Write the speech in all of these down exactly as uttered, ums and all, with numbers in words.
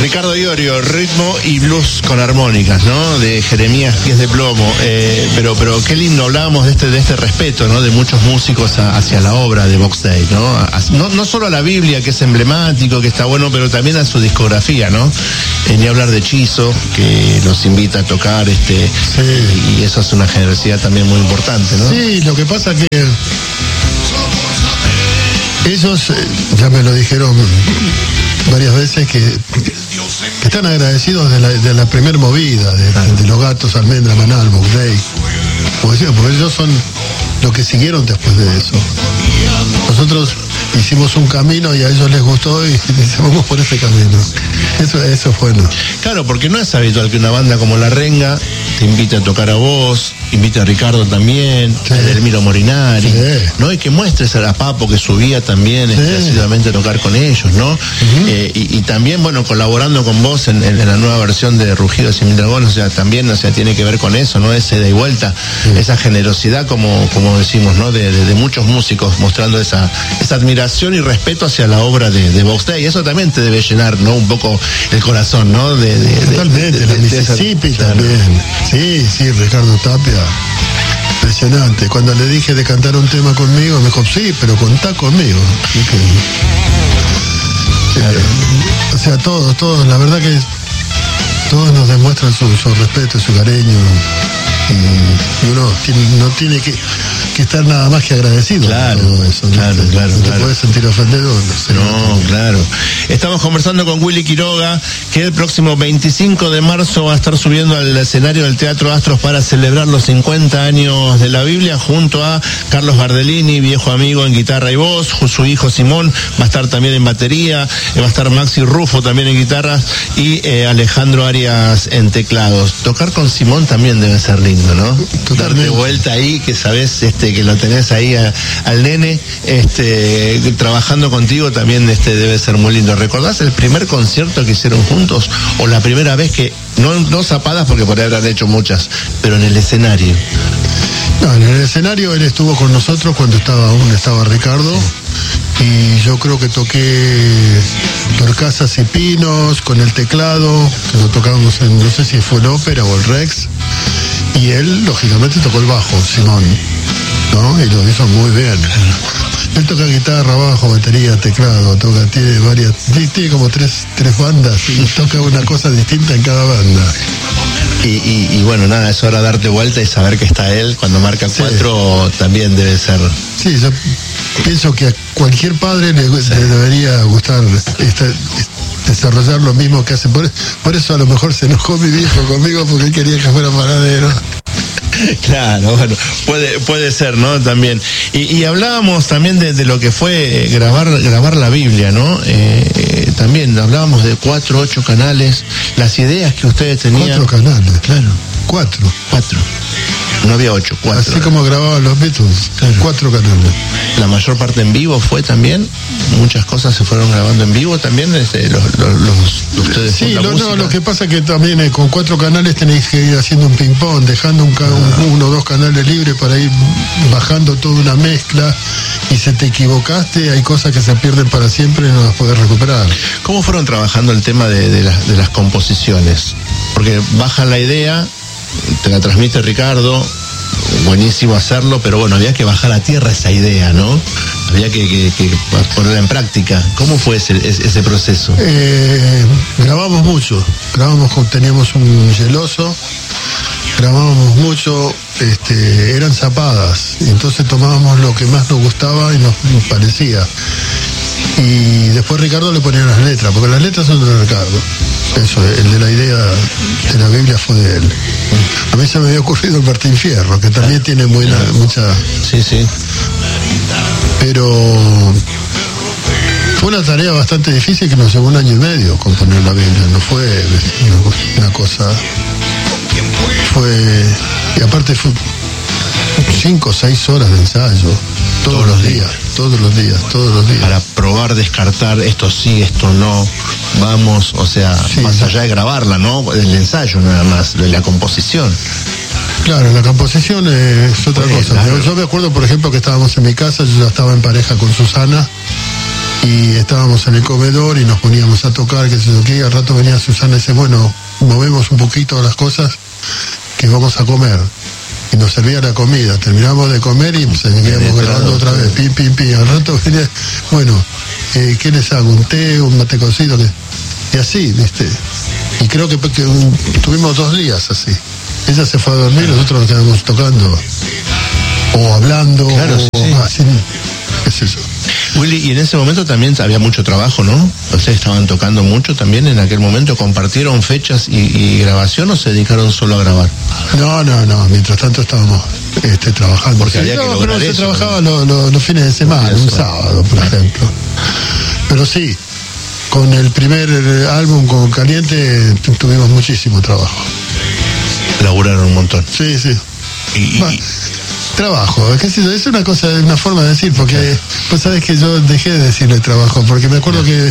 Ricardo Iorio, ritmo y blues con armónicas, ¿no? De Jeremías Pies de Plomo. Eh, pero, pero qué lindo, hablábamos de este, de este respeto, ¿no? De muchos músicos a, hacia la obra de Box Day, ¿no? A, ¿no? No solo a la Biblia, que es emblemático, que está bueno, pero también a su discografía, ¿no? Eh, ni hablar de Hechizo, que los invita a tocar, este, sí. y, y eso es una generosidad también muy importante, ¿no? Sí, lo que pasa que ellos, eh, ya me lo dijeron varias veces, que, que están agradecidos de la, de la primer movida, de, de, de los Gatos, Almendra, Manal, Box Day, porque ellos son los que siguieron después de eso. Nosotros hicimos un camino y a ellos les gustó y vamos por ese camino. Eso, eso es bueno. Claro, porque no es habitual que una banda como La Renga te invite a tocar a vos, invite a Ricardo también, sí. a Edelmiro Morinari, sí. ¿no? Y que muestres a la Papo, que subía también sí. este, asiduamente a tocar con ellos, ¿no? Uh-huh. eh, y, y también, bueno, colaborando con vos en, en, en la nueva versión de Rugidos y Mil Dragones, o sea, también, o sea, tiene que ver con eso, ¿no? Ese de y vuelta, sí. esa generosidad, como, como decimos, ¿no? De, de, de muchos músicos mostrando esa, esa admiración y respeto hacia la obra de, de Box Day. Y eso también te debe llenar, ¿no? Un poco el corazón, ¿no? De, de, Totalmente, de, de, de, de Mississippi esa, también. Sí, sí, Ricardo Tapia. Impresionante. Cuando le dije de cantar un tema conmigo, me dijo, sí, pero contá conmigo. Claro. O sea, todos, todos, la verdad que todos nos demuestran su, su respeto, su cariño. Y uno tiene, no tiene que, que estar nada más que agradecido. Claro, todo eso, claro, ¿no? claro. No te claro. puedes sentir ofendido. No, sé, no, no claro. Estamos conversando con Willy Quiroga, que el próximo veinticinco de marzo va a estar subiendo al escenario del Teatro Astros para celebrar los cincuenta años de la Biblia, junto a Carlos Gardellini, viejo amigo, en guitarra y voz, su hijo Simón va a estar también en batería, va a estar Maxi Rufo también en guitarras y eh, Alejandro Arias en teclados. Tocar con Simón también debe ser lindo, ¿no? Totalmente. Darte vuelta ahí, que sabes este, que lo tenés ahí a, al nene este, trabajando contigo, también este, debe ser muy lindo. ¿Recordás el primer concierto que hicieron juntos? ¿O la primera vez que, no, no zapadas porque por ahí habrán hecho muchas, pero en el escenario? No, en el escenario él estuvo con nosotros cuando estaba aún estaba Ricardo. Sí. Y yo creo que toqué Torcasas y Pinos con el teclado, que lo tocábamos en, no sé si fue el Ópera o el Rex. Y él, lógicamente, tocó el bajo, Simón, ¿no? Y lo hizo muy bien. Él toca guitarra, bajo, batería, teclado, toca, tiene varias, tiene como tres, tres bandas y toca una cosa distinta en cada banda. Y, y, y bueno, nada, es hora de darte vuelta y saber que está él cuando marca sí. cuatro, también debe ser. Sí, yo pienso que a cualquier padre le, sí. le debería gustar esta, desarrollar lo mismo que hace. Por, por eso a lo mejor se enojó mi viejo conmigo, porque él quería que fuera panadero. Claro, bueno, puede puede ser, ¿no? También. Y, y hablábamos también de, de lo que fue grabar grabar la Biblia, ¿no? Eh, eh, también hablábamos de cuatro, ocho canales, las ideas que ustedes tenían. Cuatro canales. Claro. Cuatro. Cuatro. No había ocho, cuatro. Así como grababan los Beatles, claro. Cuatro canales. La mayor parte en vivo fue también, muchas cosas se fueron grabando en vivo también, desde los, los, los ustedes. Sí, lo, no, lo que pasa es que también eh, con cuatro canales tenéis que ir haciendo un ping-pong, dejando un, ah. un, uno o dos canales libres para ir bajando toda una mezcla, y si te equivocaste, hay cosas que se pierden para siempre y no las podés recuperar. ¿Cómo fueron trabajando el tema de, de, las, de las composiciones? Porque bajan la idea, te la transmite Ricardo, buenísimo hacerlo, pero bueno, había que bajar a tierra esa idea, ¿no? Había que, que, que ponerla en práctica. ¿Cómo fue ese, ese proceso? Eh, grabamos mucho, grabamos, teníamos un geloso, grabábamos mucho, este, eran zapadas, entonces tomábamos lo que más nos gustaba y nos, nos parecía. Y después Ricardo le ponía las letras, porque las letras son de Ricardo. Eso, el de la idea de la Biblia fue de él. A mí se me había ocurrido el Martín Fierro, que también tiene buena, mucha... Sí, sí. Pero fue una tarea bastante difícil que nos llevó un año y medio componer la Biblia. No fue una cosa... Fue... Y aparte fue cinco o seis horas de ensayo. Todos, todos los días, días, todos los días, todos los días. Para probar, descartar, esto sí, esto no, vamos, o sea, sí, más allá de grabarla, ¿no? El ensayo nada más, de la composición. Claro, la composición es otra pues, cosa. Claro. Yo me acuerdo, por ejemplo, que estábamos en mi casa, yo ya estaba en pareja con Susana, y estábamos en el comedor y nos poníamos a tocar, que sé yo qué, y al rato venía Susana y dice, bueno, movemos un poquito las cosas que vamos a comer. Y nos servía la comida, terminamos de comer y seguíamos grabando otra vez, pim, pim, pim. Al rato venía, bueno, eh, ¿qué les hago? ¿Un té, un mate cocido? Y así, ¿viste? Y creo que, que un, tuvimos dos días así. Ella se fue a dormir, nosotros nos quedamos tocando o hablando, claro, o sí, sí. así, qué sé yo. Willy, y en ese momento también había mucho trabajo, ¿no? Ustedes estaban tocando mucho también en aquel momento. ¿Compartieron fechas y, y grabación o se dedicaron solo a grabar? No, no, no. Mientras tanto estábamos este, trabajando. Porque había sí, que no, lograr pero eso, se trabajaba ¿no? los, los, los fines de semana, un sábado, por ejemplo. Pero sí, con el primer álbum, con Caliente, tuvimos muchísimo trabajo. Laburaron un montón. Sí, sí. Y... Va, trabajo, es que es una cosa, una forma de decir, porque claro. Pues sabes que yo dejé de decirle trabajo, porque me acuerdo claro. que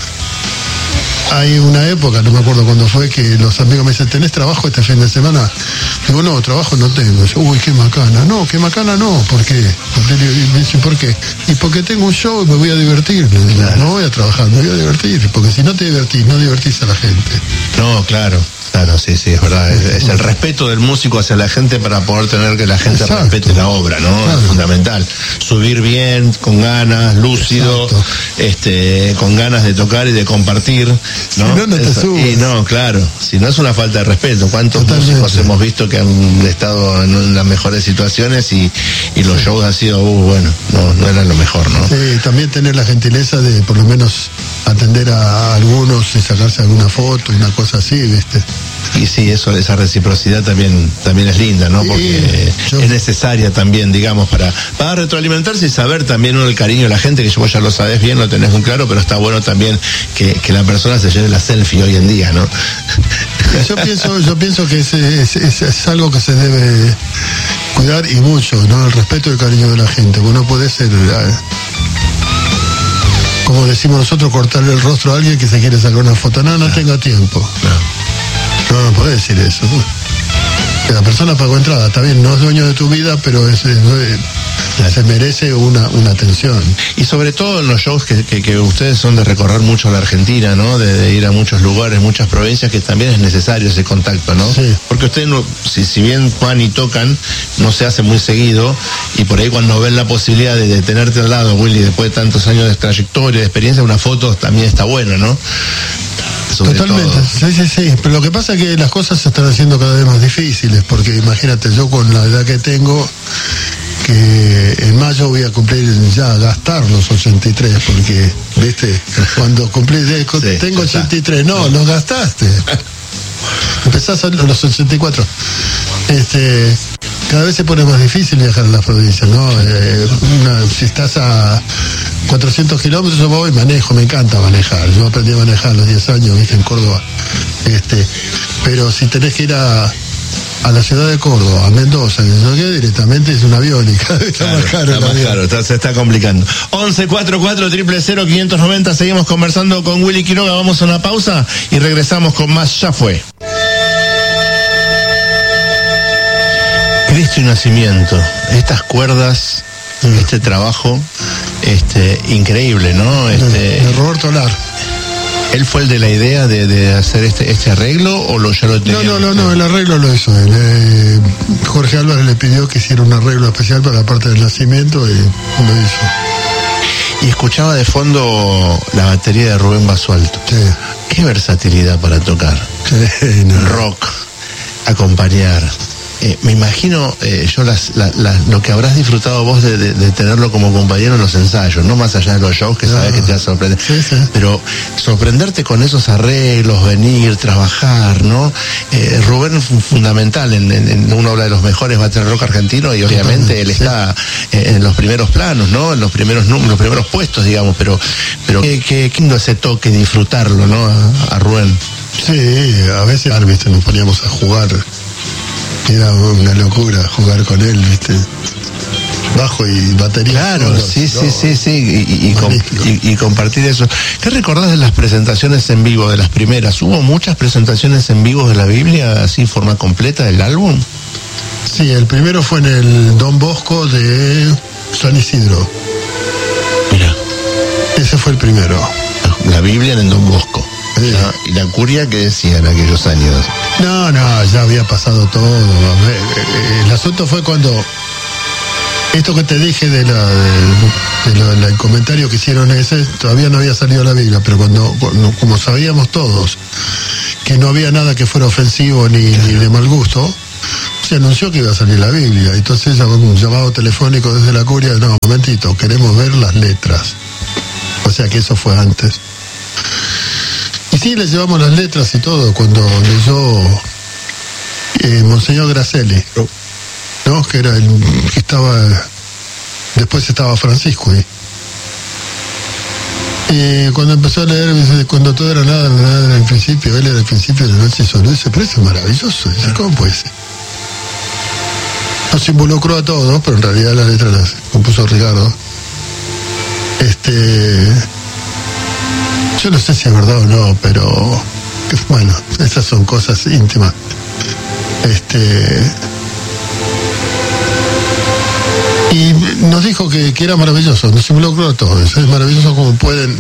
hay una época, no me acuerdo cuándo fue, que los amigos me dicen, ¿tenés trabajo este fin de semana? Digo, no, trabajo no tengo. Yo, uy, qué macana. No, qué macana no, ¿por qué? Me dice, ¿por qué? Y porque tengo un show y me voy a divertir. Le digo, claro. No voy a trabajar, me voy a divertir, porque si no te divertís, no divertís a la gente. No, claro. Claro, sí, sí, es verdad. Es, es el respeto del músico hacia la gente para poder tener que la gente Exacto. respete la obra, ¿no? Claro. Es fundamental. Subir bien, con ganas, lúcido, Exacto. este, con ganas de tocar y de compartir, ¿no? Si no, no te subes. Y no, claro, si no es una falta de respeto. ¿Cuántos Totalmente. músicos hemos visto que han estado en las mejores situaciones y, y los shows han sido, uh, bueno, no, no eran lo mejor, ¿no? Sí, también tener la gentileza de por lo menos atender a, a algunos y sacarse alguna foto, una cosa así, ¿viste? Y sí, eso, esa reciprocidad también también es linda, ¿no? Porque sí, yo... es necesaria también, digamos, para, para retroalimentarse y saber también uno el cariño de la gente, que vos ya lo sabés bien, lo tenés muy claro, pero está bueno también que, que la persona se lleve la selfie hoy en día, ¿no? Yo pienso, yo pienso que es, es, es, es algo que se debe cuidar y mucho, ¿no? El respeto y el cariño de la gente. Vos no podés ser, como decimos nosotros, cortarle el rostro a alguien que se quiere sacar una foto. No, no tengo tiempo. No. No, no podés decir eso. Que la persona pagó entrada, está bien, no es dueño de tu vida, pero es, es, es, se merece una, una atención. Y sobre todo en los shows que, que, que ustedes son de recorrer mucho la Argentina, ¿no? De, de ir a muchos lugares, muchas provincias, que también es necesario ese contacto, ¿no? Sí. Porque ustedes, no, si, si bien van y tocan, no se hace muy seguido, y por ahí cuando ven la posibilidad de, de tenerte al lado, Willy, después de tantos años de trayectoria, de experiencia, una foto también está buena, ¿no? Totalmente, todo. sí, sí, sí. Pero lo que pasa es que las cosas se están haciendo cada vez más difíciles, porque imagínate, yo con la edad que tengo, que en mayo voy a cumplir ya, a gastar los ochenta y tres, porque, viste, cuando cumplí, sí, tengo ochenta y tres, no, los gastaste. Empezás a los ochenta y cuatro. Este, cada vez se pone más difícil viajar a las provincias, ¿no? Eh, una, si estás a cuatrocientos kilómetros, yo voy y manejo, me encanta manejar. Yo aprendí a manejar a los diez años, viste, en Córdoba. Este, pero si tenés que ir a, a la ciudad de Córdoba, a Mendoza, que directamente es un avión y cada vez está claro, más caro. Está más caro, está, se está complicando. once cuarenta y cuatro, cero cero cero, quinientos noventa, seguimos conversando con Willy Quiroga, vamos a una pausa y regresamos con más Ya Fue. Cristo y Nacimiento, estas cuerdas, mm. este trabajo, este, increíble, ¿no? Este, de, de Roberto Lar. ¿Él fue el de la idea de, de hacer este, este arreglo o lo ya lo tenía? No, no, no, no, el arreglo lo hizo él. Eh, Jorge Álvarez le pidió que hiciera un arreglo especial para la parte del nacimiento y lo hizo. Y escuchaba de fondo la batería de Rubén Basualto. Sí. Qué versatilidad para tocar. Sí, no. Rock, acompañar. Eh, me imagino eh, yo las, la, la, lo que habrás disfrutado vos de, de, de tenerlo como compañero en los ensayos, no más allá de los shows que no, sabes que te va a sorprender, sí, sí. pero sorprenderte con esos arreglos, venir, trabajar, ¿no? Eh, Rubén es fundamental, en, en, en uno habla de los mejores baterías de rock argentino y obviamente él sí. está eh, en los primeros planos, ¿no? En los primeros números, los primeros puestos, digamos, pero pero qué, qué lindo ese toque, disfrutarlo, ¿no? A, a Rubén. Sí, a veces, viste, nos poníamos a jugar. Era una locura jugar con él, ¿viste? Bajo y batería. Claro, solos, sí, no, sí, sí, sí, y, y, com, y, y compartir eso. ¿Qué recordás de las presentaciones en vivo, de las primeras? ¿Hubo muchas presentaciones en vivo de la Biblia, así en forma completa del álbum? Sí, el primero fue en el Don Bosco de San Isidro. Mira. Ese fue el primero. La Biblia en Don Bosco. Sí. ¿No? ¿Y la curia qué decía en aquellos años? No, no, ya había pasado todo. A ver, eh, el asunto fue cuando esto que te dije de la de, de lo, el comentario que hicieron ese, todavía no había salido la Biblia, pero cuando, cuando como sabíamos todos que no había nada que fuera ofensivo ni, claro. ni de mal gusto, se anunció que iba a salir la Biblia. Entonces un llamado telefónico desde la curia, no, momentito, queremos ver las letras. O sea que eso fue antes. Y sí, le llevamos las letras y todo cuando leyó eh, Monseñor Gracelli, ¿no? Que era el que estaba, después estaba Francisco ahí. Y cuando empezó a leer, cuando todo era nada, nada era el principio, él era el principio de la noche y solo ese, pero eso es maravilloso, dice, ¿cómo puede ser? Nos involucró a todos, pero en realidad las letras las compuso Ricardo. Este, yo no sé si es verdad o no, pero bueno, esas son cosas íntimas. Este, y nos dijo que, que era maravilloso, nos involucró a todos. Es maravilloso como pueden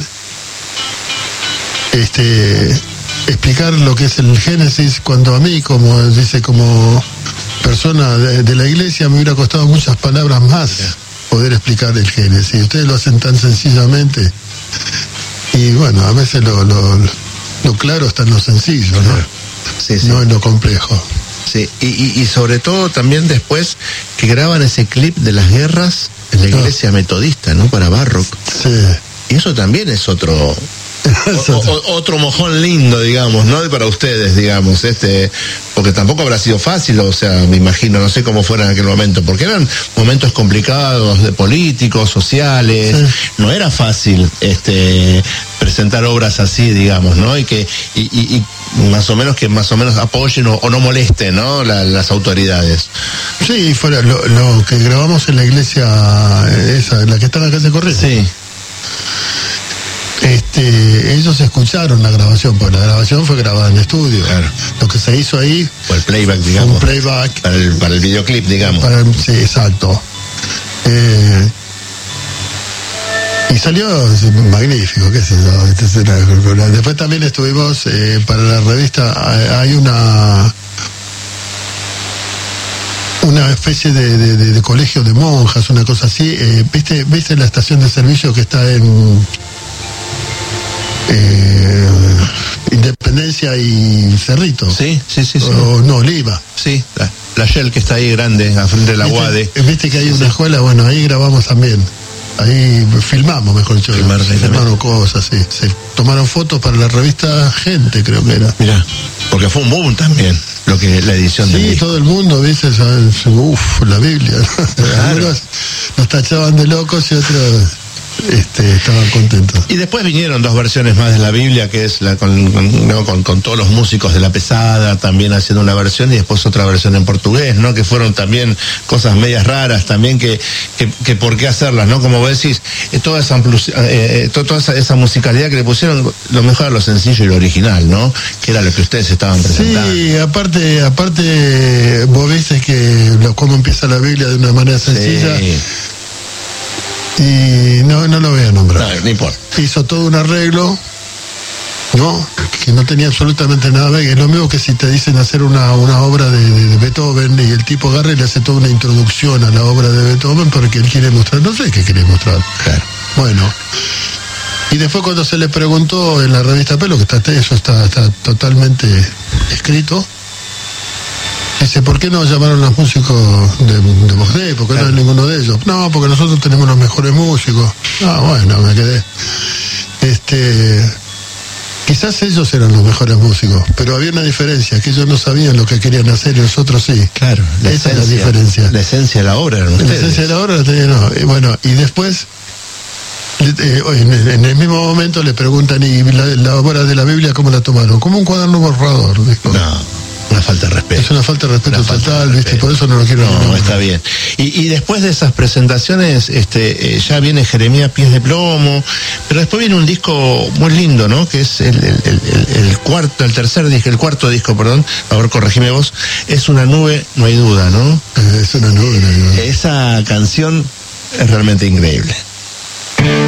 este, explicar lo que es el Génesis, cuando a mí, como dice, como persona de, de la iglesia, me hubiera costado muchas palabras más poder explicar el Génesis. Ustedes lo hacen tan sencillamente. Y bueno, a veces lo, lo, lo claro está en lo sencillo, ¿no? Sí, sí. No en lo complejo. Sí, y, y, y sobre todo también después que graban ese clip de las guerras en la iglesia no. metodista, ¿no? Para Barrock. Sí. Y eso también es otro... O, o, otro mojón lindo, digamos, ¿no? Para ustedes, digamos, este, porque tampoco habrá sido fácil, o sea, me imagino, no sé cómo fuera en aquel momento, porque eran momentos complicados de políticos, sociales, sí. No era fácil, este, presentar obras así, digamos, ¿no? Y que, y, y, y más o menos que más o menos apoyen o, o no molesten, ¿no? La, las autoridades. Sí, fuera lo, lo que grabamos en la iglesia esa, en la que está en la calle Corrientes. Sí. Este, ellos escucharon la grabación, porque la grabación fue grabada en estudio. Claro. Lo que se hizo ahí fue el playback, digamos. Un playback. Para el, para el videoclip, digamos. Para el, sí, exacto. Eh, y salió magnífico, qué sé yo. Después también estuvimos, eh, para la revista, hay una una especie de, de, de, de colegio de monjas, una cosa así. Eh, ¿viste, ¿Viste la estación de servicio que está en eh, Independencia y Cerrito? Sí, sí, sí. sí. O, no, Oliva. Sí, la, la Shell que está ahí grande, a frente de la U A D E. ¿Viste que hay sí, una sí. escuela? Bueno, ahí grabamos también. Ahí filmamos, mejor dicho. Filmaron, se filmaron cosas, sí. Se tomaron fotos para la revista Gente, creo que era. Mirá, porque fue un boom también, lo que la edición sí, del disco. todo el mundo, ¿viste? Uff, la Biblia. Claro. Algunos nos tachaban de locos y otros este, estaban contentos. Y después vinieron dos versiones más de la Biblia, que es la con, con, ¿no? con, con todos los músicos de La Pesada, también haciendo una versión, y después otra versión en portugués, ¿no? Que fueron también cosas medias raras, también que, que, que por qué hacerlas, ¿no? Como vos decís, eh, toda, esa, eh, toda esa, esa musicalidad que le pusieron, lo mejor a lo sencillo y lo original, ¿no? Que era lo que ustedes estaban presentando. Sí, aparte, aparte vos viste que lo, cómo empieza la Biblia de una manera sencilla. Sí. Y no, no lo voy a nombrar. No, no importa. Hizo todo un arreglo, ¿no? Que no tenía absolutamente nada que ver. Es lo mismo que si te dicen hacer una, una obra de, de, de Beethoven y el tipo agarra y le hace toda una introducción a la obra de Beethoven porque él quiere mostrar, no sé qué quiere mostrar. Claro. Bueno. Y después cuando se le preguntó en la revista Pelo, que está, eso está, está totalmente escrito, dice, ¿por qué no llamaron a los músicos de, de Bosné? ¿Por qué claro. no hay ninguno de ellos? No, porque nosotros tenemos los mejores músicos. Ah, bueno, me quedé. Este, quizás ellos eran los mejores músicos, pero había una diferencia, que ellos no sabían lo que querían hacer y nosotros sí. Claro, la esa esencia, es la diferencia. La esencia de la obra eran ustedes. La esencia de la obra la tenían, no. Y bueno, y después, eh, en, en el mismo momento le preguntan, ¿y la, la obra de la Biblia cómo la tomaron? Como un cuaderno borrador, dijo. No. Una falta de respeto. Es una falta de respeto una total, de ¿viste? respeto. Por eso no lo quiero. No, nombrar. está bien. Y, y después de esas presentaciones, este, eh, ya viene Jeremías Pies de Plomo, pero después viene un disco muy lindo, ¿no? Que es el, el, el, el cuarto, el tercer disco, el cuarto disco, perdón, a ver, corregime vos, es Una Nube, no hay duda, ¿no? Es una nube, no hay duda. Esa canción es realmente increíble.